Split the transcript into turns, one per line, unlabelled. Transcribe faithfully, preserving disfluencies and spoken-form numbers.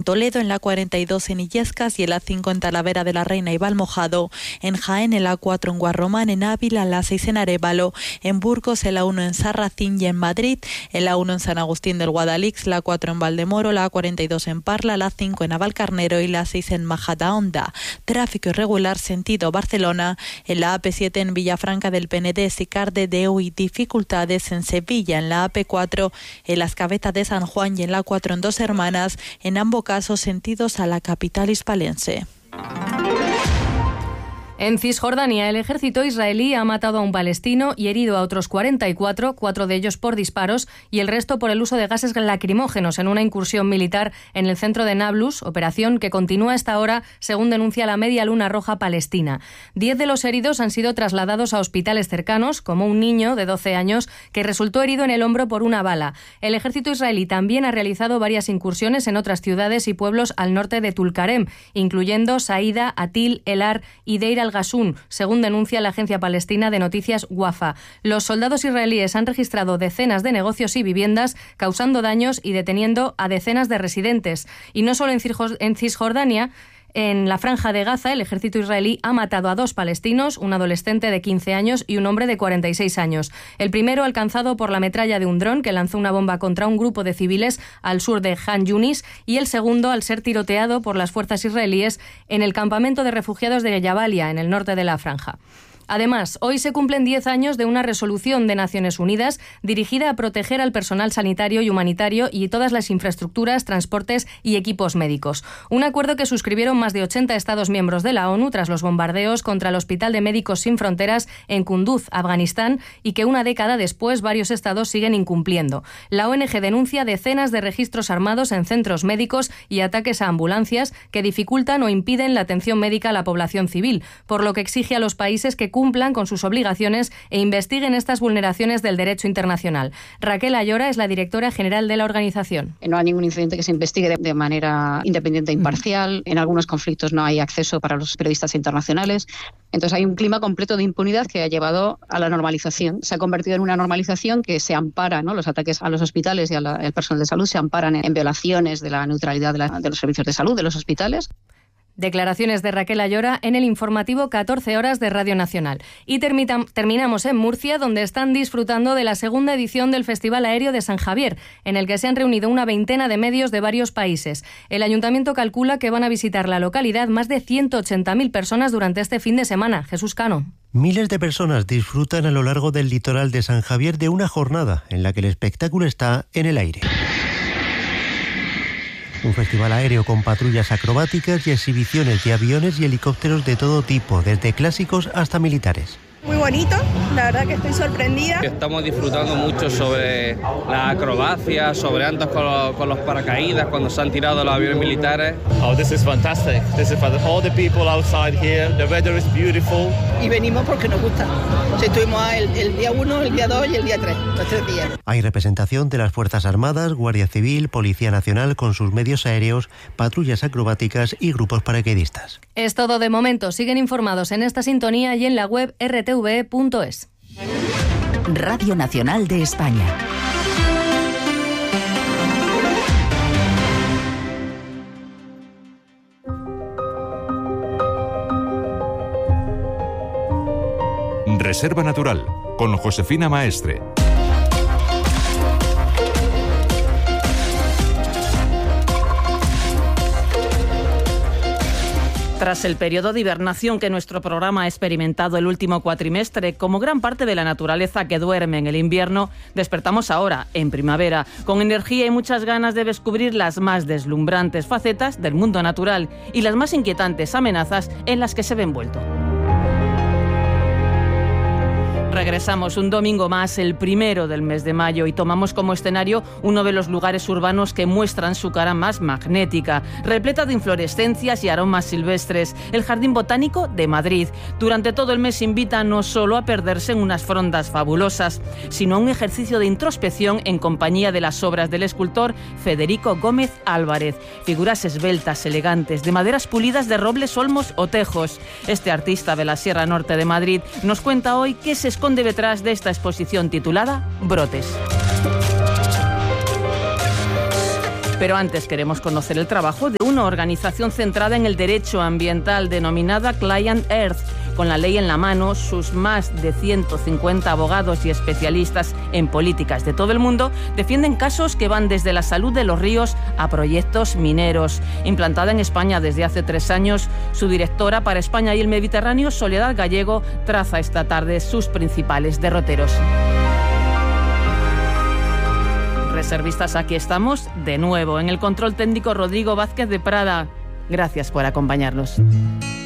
Toledo, en la cuarenta y dos en Illescas y en la cinco en Talavera de la Reina y Valmojado, en Jaén en la cuatro en Guarromán, en Ávila, en la seis en Arévalo, en Burgos en la uno en Sarracín y en Madrid, en la uno en San Agustín del Guadalix, la cuatro en Valdemoro, la cuarenta y dos en Parla, la cinco en Navalcarnero y la seis en Majadahonda. Tráfico irregular sentido Barcelona, en la A P siete en Villafranca del Penedés y Cardedeu y dificultades en Sevilla, en la A P cuatro en Las Cabezas de San Juan y en la cuatro en Dos Hermanas, en ambos casos sentidos a la capital hispalense.
En Cisjordania, el ejército israelí ha matado a un palestino y herido a otros cuarenta y cuatro, cuatro de ellos por disparos y el resto por el uso de gases lacrimógenos en una incursión militar en el centro de Nablus, operación que continúa hasta ahora, según denuncia la Media Luna Roja palestina. Diez de los heridos han sido trasladados a hospitales cercanos, como un niño de doce años que resultó herido en el hombro por una bala. El ejército israelí también ha realizado varias incursiones en otras ciudades y pueblos al norte de Tulkarem, incluyendo Saída, Atil, Elar y Deir al Gasún, según denuncia la agencia palestina de noticias Wafa. Los soldados israelíes han registrado decenas de negocios y viviendas, causando daños y deteniendo a decenas de residentes. Y no solo en Cisjordania. En la Franja de Gaza, el ejército israelí ha matado a dos palestinos, un adolescente de quince años y un hombre de cuarenta y seis años. El primero alcanzado por la metralla de un dron que lanzó una bomba contra un grupo de civiles al sur de Han Yunis, y el segundo al ser tiroteado por las fuerzas israelíes en el campamento de refugiados de Jabalia, en el norte de la Franja. Además, hoy se cumplen diez años de una resolución de Naciones Unidas dirigida a proteger al personal sanitario y humanitario y todas las infraestructuras, transportes y equipos médicos. Un acuerdo que suscribieron más de ochenta Estados miembros de la ONU tras los bombardeos contra el Hospital de Médicos Sin Fronteras en Kunduz, Afganistán, y que una década después varios estados siguen incumpliendo. La O N G denuncia decenas de registros armados en centros médicos y ataques a ambulancias que dificultan o impiden la atención médica a la población civil, por lo que exige a los países que cumplan con sus obligaciones e investiguen estas vulneraciones del derecho internacional. Raquel Ayora es la directora general de la organización.
No hay ningún incidente que se investigue de, de manera independiente e imparcial. En algunos conflictos no hay acceso para los periodistas internacionales. Entonces hay un clima completo de impunidad que ha llevado a la normalización. Se ha convertido en una normalización que se ampara, ¿no? Los ataques a los hospitales y al personal de salud se amparan en, en violaciones de la neutralidad de, la, de los servicios de salud, de los hospitales.
Declaraciones de Raquel Ayora en el informativo catorce horas de Radio Nacional. Y termita, terminamos en Murcia, donde están disfrutando de la segunda edición del Festival Aéreo de San Javier, en el que se han reunido una veintena de medios de varios países. El ayuntamiento calcula que van a visitar la localidad más de ciento ochenta mil personas durante este fin de semana. Jesús Cano.
Miles de personas disfrutan a lo largo del litoral de San Javier de una jornada en la que el espectáculo está en el aire. Un festival aéreo con patrullas acrobáticas y exhibiciones de aviones y helicópteros de todo tipo, desde clásicos hasta militares.
Muy bonito, la verdad que estoy sorprendida.
Estamos disfrutando mucho sobre la acrobacia, sobre antes con los, con los paracaídas cuando se han tirado los aviones militares.
Oh, this is fantastic. This is for all the people outside here. The weather is beautiful.
Y venimos porque nos gusta. Estuvimos el, el día uno, el día dos y el día tres, los tres días.
Hay representación de las Fuerzas Armadas, Guardia Civil, Policía Nacional con sus medios aéreos, patrullas acrobáticas y grupos paracaidistas.
Es todo de momento. Siguen informados en esta sintonía y en la web r t v punto es.
Radio Nacional de España.
Reserva Natural, con Josefina Maestre.
Tras el periodo de hibernación que nuestro programa ha experimentado el último cuatrimestre, como gran parte de la naturaleza que duerme en el invierno, despertamos ahora, en primavera, con energía y muchas ganas de descubrir las más deslumbrantes facetas del mundo natural y las más inquietantes amenazas en las que se ve envuelto. Regresamos un domingo más, el primero del mes de mayo, y tomamos como escenario uno de los lugares urbanos que muestran su cara más magnética, repleta de inflorescencias y aromas silvestres, el Jardín Botánico de Madrid. Durante todo el mes invita no solo a perderse en unas frondas fabulosas, sino a un ejercicio de introspección en compañía de las obras del escultor Federico Gómez Álvarez. Figuras esbeltas, elegantes, de maderas pulidas de robles, olmos o tejos. Este artista de la Sierra Norte de Madrid nos cuenta hoy qué se esconde detrás de esta exposición titulada Brotes. Pero antes queremos conocer el trabajo de una organización centrada en el derecho ambiental denominada Client Earth. Con la ley en la mano, sus más de ciento cincuenta abogados y especialistas en políticas de todo el mundo defienden casos que van desde la salud de los ríos a proyectos mineros. Implantada en España desde hace tres años, su directora para España y el Mediterráneo, Soledad Gallego, traza esta tarde sus principales derroteros. Reservistas, aquí estamos de nuevo. En el control técnico, Rodrigo Vázquez de Prada. Gracias por acompañarnos.